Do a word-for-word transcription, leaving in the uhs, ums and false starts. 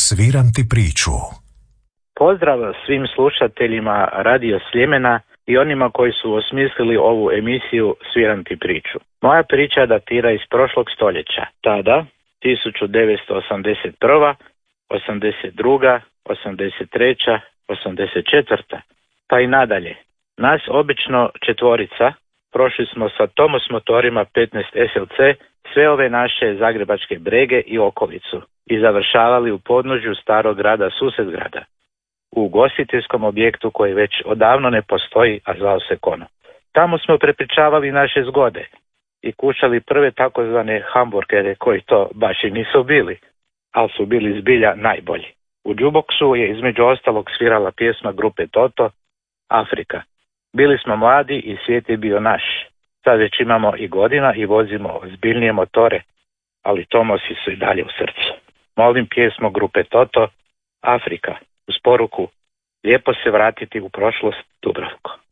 Sviram ti priču. Pozdrav svim slušateljima Radio Sljemena i onima koji su osmislili ovu emisiju Sviram ti priču. Moja priča datira iz prošlog stoljeća. Tada, tisuću devetsto osamdeset prva, osamdeset druga, osamdeset treća, osamdeset četvrta pa i nadalje. Nas obično četvorica prošli smo sa Tomos motorima petnaest S L C sve ove naše zagrebačke brege i okolicu i završavali u podnožju starog grada Susedgrada, u ugostiteljskom objektu koji već odavno ne postoji, a zvao se Kono. Tamo smo prepričavali naše zgode i kušali prve takozvane hamburgere koji to baš i nisu bili, ali su bili zbilja najbolji. U jukeboxu je između ostalog svirala pjesma grupe Toto, Afrika. Bili smo mladi i svijet je bio naš. Sad već imamo i godina i vozimo ozbiljnije motore, ali Tomosi su i dalje u srcu. Molim pjesmu grupe Toto, Afrika, uz poruku lijepo se vratiti u prošlost, Dubravko.